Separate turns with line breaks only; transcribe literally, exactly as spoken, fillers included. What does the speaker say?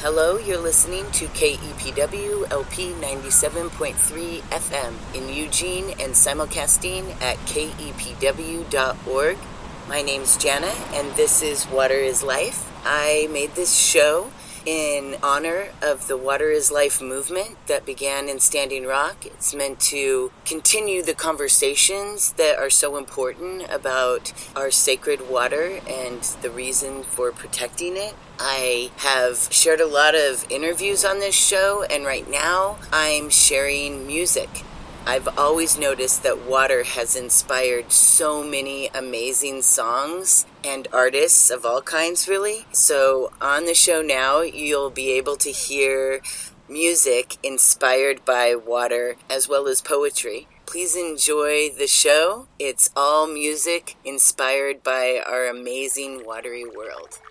Hello, you're listening to K E P W L P ninety-seven point three F M in Eugene and simulcasting at K E P W dot org. My name's Jana, and this is Water is Life. I made this show in honor of the Water is Life movement that began in Standing Rock. It's meant to continue the conversations that are so important about our sacred water and the reason for protecting it. I have shared a lot of interviews on this show, and right now I'm sharing music. I've always noticed that water has inspired so many amazing songs and artists of all kinds, really. So on the show now, you'll be able to hear music inspired by water as well as poetry. Please enjoy the show. It's all music inspired by our amazing watery world.